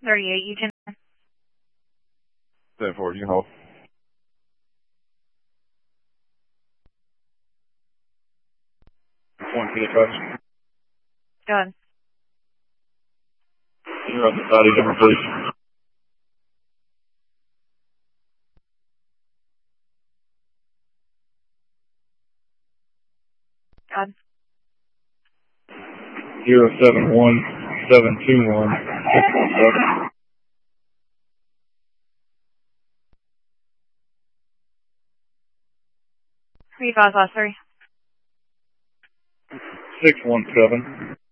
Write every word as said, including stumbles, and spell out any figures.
thirty-eight, you can. ten four, you can hold. One to the truck. Go ahead. You're on the body number, please. Go ahead. Zero seven one seven two one six one seven. Three five five three. Six one seven.